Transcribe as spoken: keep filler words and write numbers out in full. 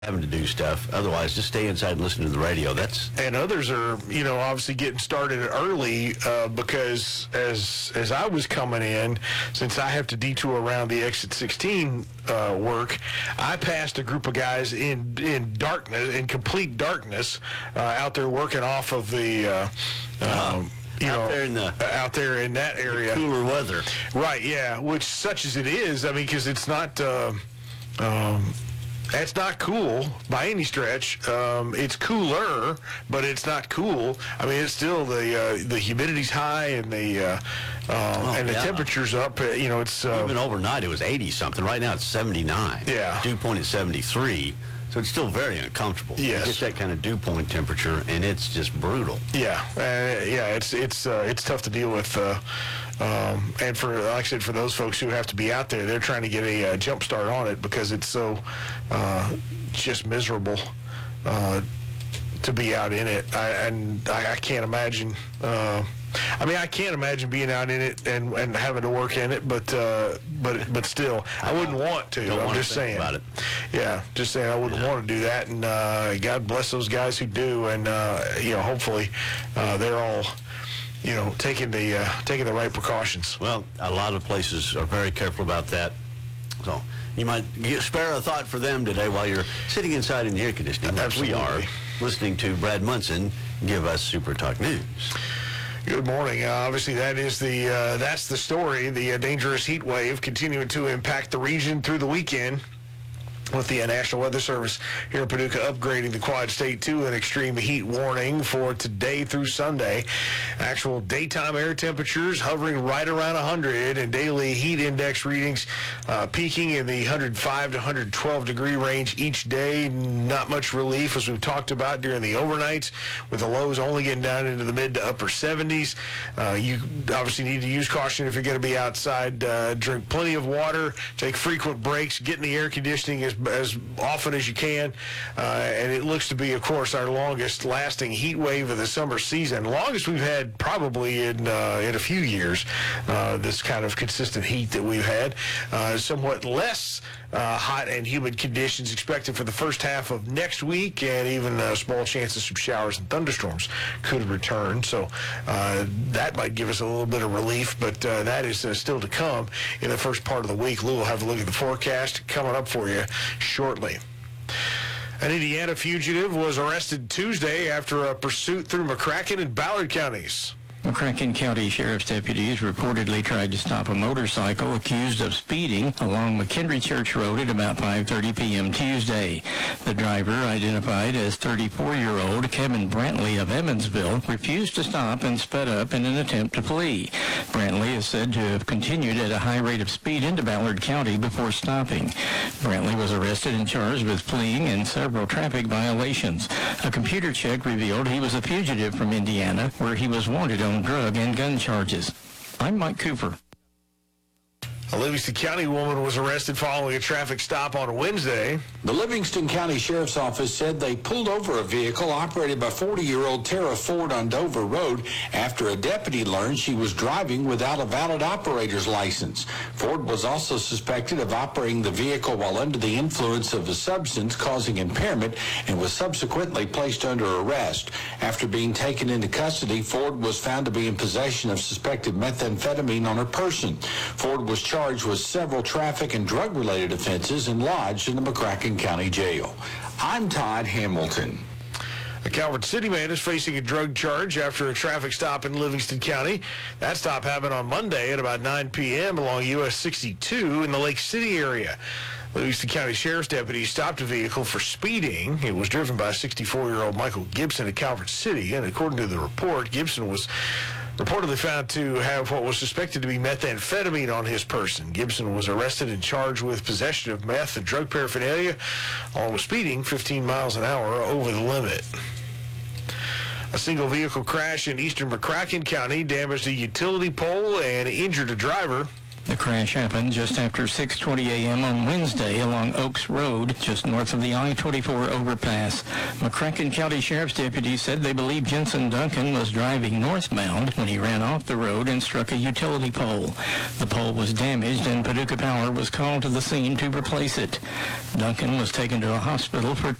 having to do stuff. Otherwise, just stay inside and listen to the radio. That's and others are, you know, obviously getting started early uh, because as as I was coming in, since I have to detour around the exit sixteen uh, work, I passed a group of guys in in darkness, in complete darkness, uh, out there working off of the. Uh, um, You out know, there in the out there in that area, cooler weather, right? Yeah, which such as it is, I mean, because it's not. Uh, um, It's not cool by any stretch. Um, it's cooler, but it's not cool. I mean, it's still the uh, the humidity's high and the uh, uh, oh, and the yeah. temperature's up. Uh, you know, it's uh, even overnight it was eighty something. Right now it's seventy-nine. Yeah, dew point is seventy-three. So it's still very uncomfortable. Yes. You get that kind of dew point temperature, and it's just brutal. Yeah, uh, yeah, it's it's uh, it's tough to deal with. Uh, um, and for, like I said, for those folks who have to be out there, they're trying to get a uh, jump start on it because it's so uh, just miserable uh, to be out in it. I, and I, I can't imagine. Uh, I mean, I can't imagine being out in it and, and having to work in it, but uh, but but still, I wouldn't want to. Don't I'm want just to think saying. about it. Yeah, just saying I wouldn't Yeah. want to do that, and uh, God bless those guys who do, and uh, you know, hopefully uh, they're all, you know, taking the uh, taking the right precautions. Well, a lot of places are very careful about that. So you might get, spare a thought for them today while you're sitting inside in the air conditioning, like we are, Absolutely. listening to Brad Munson give us Super Talk News. Good morning. Uh, obviously, that is the uh, that's the story. The uh, dangerous heat wave continuing to impact the region through the weekend, with the uh, National Weather Service here in Paducah upgrading the Quad State to an extreme heat warning for today through Sunday. Actual daytime air temperatures hovering right around one hundred, and daily heat index readings uh, peaking in the one hundred five to one hundred twelve degree range each day. Not much relief, as we've talked about during the overnights, with the lows only getting down into the mid to upper seventies. Uh, you obviously need to use caution if you're going to be outside. Uh, drink plenty of water, take frequent breaks, get in the air conditioning as as often as you can, uh, and it looks to be, of course, our longest lasting heat wave of the summer season, longest we've had probably in uh, in a few years. Uh, this kind of consistent heat that we've had, uh, somewhat less uh, hot and humid conditions expected for the first half of next week, and even a small chance of some showers and thunderstorms could return. So uh, that might give us a little bit of relief, but uh, that is uh, still to come in the first part of the week. Lou will have a look at the forecast coming up for you shortly. An Indiana fugitive was arrested Tuesday after a pursuit through McCracken and Ballard counties. McCracken County Sheriff's deputies reportedly tried to stop a motorcycle accused of speeding along McKendree Church Road at about five thirty p.m. Tuesday. The driver, identified as thirty-four-year-old Kevin Brantley of Evansville, refused to stop and sped up in an attempt to flee. Brantley is said to have continued at a high rate of speed into Ballard County before stopping. Brantley was arrested and charged with fleeing and several traffic violations. A computer check revealed he was a fugitive from Indiana, where he was wanted on drug and gun charges. I'm Mike Cooper. A Livingston County woman was arrested following a traffic stop on Wednesday. The Livingston County Sheriff's Office said they pulled over a vehicle operated by forty-year-old Tara Ford on Dover Road after a deputy learned she was driving without a valid operator's license. Ford was also suspected of operating the vehicle while under the influence of a substance causing impairment and was subsequently placed under arrest. After being taken into custody, Ford was found to be in possession of suspected methamphetamine on her person. Ford was charged with several traffic and drug-related offenses and lodged in the McCracken County Jail. I'm Todd Hamilton. A Calvert City man is facing a drug charge after a traffic stop in Livingston County. That stop happened on Monday at about nine p.m. along U S sixty-two in the Lake City area. Livingston County Sheriff's deputies stopped a vehicle for speeding. It was driven by sixty-four-year-old Michael Gibson at Calvert City, and according to the report, Gibson was reportedly found to have what was suspected to be methamphetamine on his person. Gibson was arrested and charged with possession of meth and drug paraphernalia, along with speeding fifteen miles an hour over the limit. A single vehicle crash in eastern McCracken County damaged a utility pole and injured a driver. The crash happened just after six twenty a.m. on Wednesday along Oaks Road, just north of the I twenty-four overpass. McCracken County Sheriff's deputies said they believe Jensen Duncan was driving northbound when he ran off the road and struck a utility pole. The pole was damaged and Paducah Power was called to the scene to replace it. Duncan was taken to a hospital for